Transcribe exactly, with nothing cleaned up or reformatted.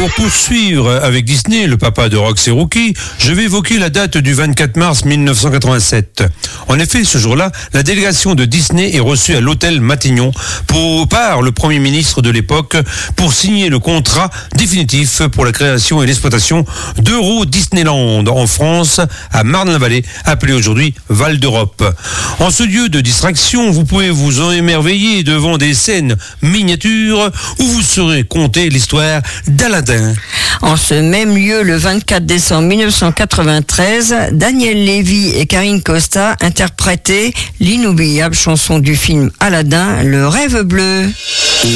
Pour poursuivre avec Disney, le papa de Rox et Rookie, je vais évoquer la date du vingt-quatre mars mille neuf cent quatre-vingt-sept. En effet, ce jour-là, la délégation de Disney est reçue à l'hôtel Matignon pour, par le Premier ministre de l'époque pour signer le contrat définitif pour la création et l'exploitation d'Euro Disneyland en France, à Marne-la-Vallée, appelé aujourd'hui Val d'Europe. En ce lieu de distraction, vous pouvez vous en émerveiller devant des scènes miniatures où vous saurez conter l'histoire d'Aladin. En ce même lieu, le vingt-quatre décembre mille neuf cent quatre-vingt-treize, Daniel Lévy et Karine Costa interprétaient l'inoubliable chanson du film Aladin, Le Rêve bleu.